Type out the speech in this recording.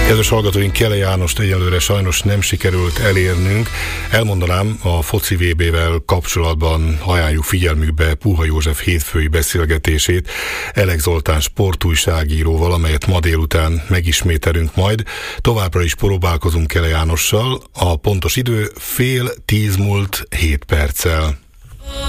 Kedves hallgatóink, Kele Jánost egyelőre sajnos nem sikerült elérnünk. Elmondanám, a foci VB-vel kapcsolatban ajánljuk figyelmükbe Puha József hétfői beszélgetését Elek Zoltán sportújságíróval, amelyet ma délután megismételünk majd. Továbbra is próbálkozunk Kele Jánossal. A pontos idő 9:30 múlt 7 perccel.